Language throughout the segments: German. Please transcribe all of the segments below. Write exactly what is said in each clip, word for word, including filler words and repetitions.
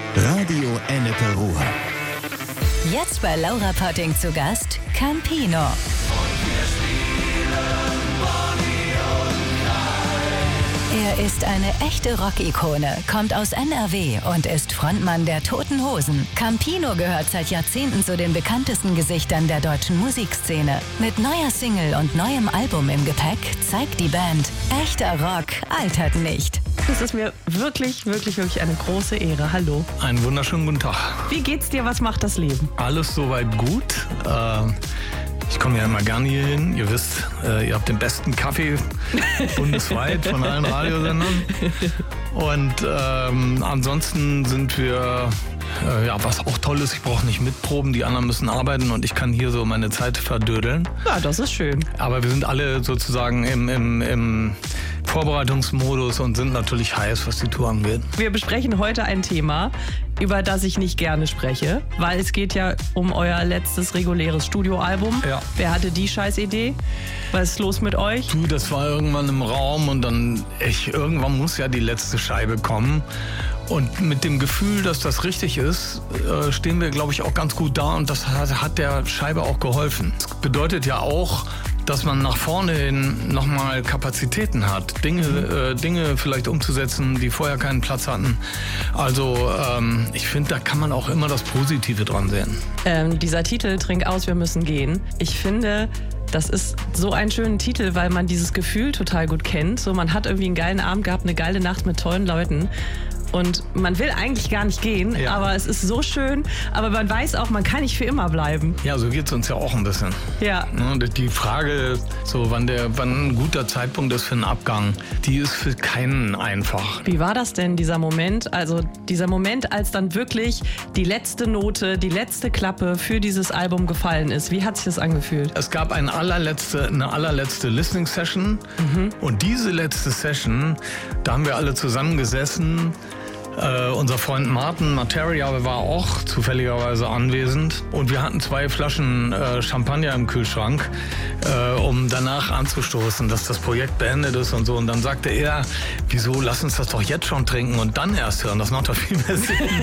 Radio Ennepe Ruhr. Jetzt bei Laura Potting zu Gast Campino. Er ist eine echte Rock-Ikone, kommt aus N R W und ist Frontmann der Toten Hosen. Campino gehört seit Jahrzehnten zu den bekanntesten Gesichtern der deutschen Musikszene. Mit neuer Single und neuem Album im Gepäck zeigt die Band, echter Rock altert nicht. Es ist mir wirklich, wirklich, wirklich eine große Ehre. Hallo. Einen wunderschönen guten Tag. Wie geht's dir? Was macht das Leben? Alles soweit gut. Äh, ich komme ja immer gerne hier hin. Ihr wisst, äh, ihr habt den besten Kaffee bundesweit von allen Radiosendern. Und ähm, ansonsten sind wir... Äh, ja, was auch toll ist, ich brauche nicht mitproben, die anderen müssen arbeiten und ich kann hier so meine Zeit verdödeln. Ja, das ist schön. Aber wir sind alle sozusagen im, im, im Vorbereitungsmodus und sind natürlich heiß, was die Tour angeht. Wir besprechen heute ein Thema, über das ich nicht gerne spreche, weil es geht ja um euer letztes reguläres Studioalbum. Ja. Wer hatte die Scheißidee? Was ist los mit euch? Du, das war irgendwann im Raum und dann, ich, irgendwann muss ja die letzte Scheibe kommen. Und mit dem Gefühl, dass das richtig ist, äh, stehen wir, glaube ich, auch ganz gut da und das hat, hat der Scheibe auch geholfen. Das bedeutet ja auch, dass man nach vorne hin nochmal Kapazitäten hat, Dinge, äh, Dinge vielleicht umzusetzen, die vorher keinen Platz hatten. Also ähm, ich finde, da kann man auch immer das Positive dran sehen. Ähm, dieser Titel, Trink aus, wir müssen gehen. Ich finde, das ist so ein schöner Titel, weil man dieses Gefühl total gut kennt. So, man hat irgendwie einen geilen Abend gehabt, eine geile Nacht mit tollen Leuten. Und man will eigentlich gar nicht gehen, ja. Aber es ist so schön. Aber man weiß auch, man kann nicht für immer bleiben. Ja, so geht es uns ja auch ein bisschen. Ja. Die Frage, so wann, der, wann ein guter Zeitpunkt ist für einen Abgang, die ist für keinen einfach. Wie war das denn, dieser Moment? Also dieser Moment, als dann wirklich die letzte Note, die letzte Klappe für dieses Album gefallen ist. Wie hat sich das angefühlt? Es gab eine allerletzte, eine allerletzte Listening-Session. Mhm. Und diese letzte Session, da haben wir alle zusammengesessen. Uh, unser Freund Martin Materia war auch zufälligerweise anwesend und wir hatten zwei Flaschen äh, Champagner im Kühlschrank, äh, um danach anzustoßen, dass das Projekt beendet ist und so. Und dann sagte er, wieso, lass uns das doch jetzt schon trinken und dann erst hören, das macht doch viel mehr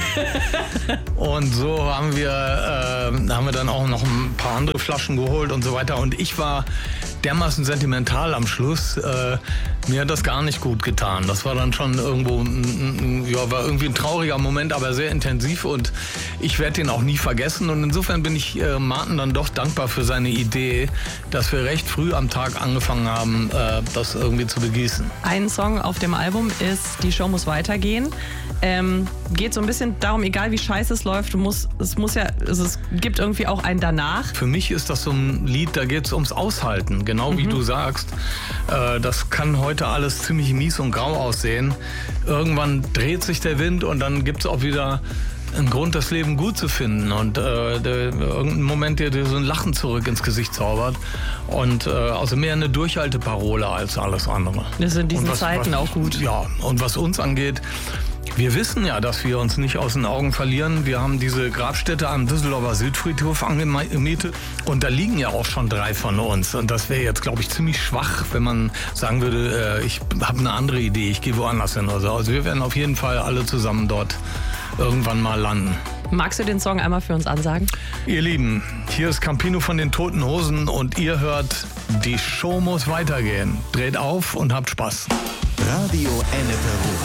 Sinn. Und so haben wir, äh, haben wir dann auch noch ein paar andere Flaschen geholt und so weiter. Und ich war dermaßen sentimental am Schluss, äh, mir hat das gar nicht gut getan. Das war dann schon irgendwo, ja, war irgendwie ein trauriger Moment, aber sehr intensiv und ich werde den auch nie vergessen. Und insofern bin ich äh, Martin dann doch dankbar für seine Idee, dass wir recht früh am Tag angefangen haben, äh, das irgendwie zu begießen. Ein Song auf dem Album ist Die Show muss weitergehen. Ähm, geht so ein bisschen darum, egal wie scheiße es läuft, du musst, es muss ja, also es gibt irgendwie auch ein Danach. Für mich ist das so ein Lied, da geht es ums Aushalten, genau wie mhm. du sagst. Äh, das kann heute alles ziemlich mies und grau aussehen. Irgendwann dreht sich der Wind und dann gibt es auch wieder einen Grund, das Leben gut zu finden und äh, der, irgendein Moment, der dir so ein Lachen zurück ins Gesicht zaubert und äh, also mehr eine Durchhalteparole als alles andere. Das ist in diesen was, Zeiten was, auch gut. Ja, und was uns angeht, wir wissen ja, dass wir uns nicht aus den Augen verlieren. Wir haben diese Grabstätte am Düsseldorfer Südfriedhof angemietet und da liegen ja auch schon drei von uns. Und das wäre jetzt, glaube ich, ziemlich schwach, wenn man sagen würde, äh, ich habe eine andere Idee, ich gehe woanders hin oder so. Also wir werden auf jeden Fall alle zusammen dort irgendwann mal landen. Magst du den Song einmal für uns ansagen? Ihr Lieben, hier ist Campino von den Toten Hosen und ihr hört, die Show muss weitergehen. Dreht auf und habt Spaß. Radio Ennepe Ruhr.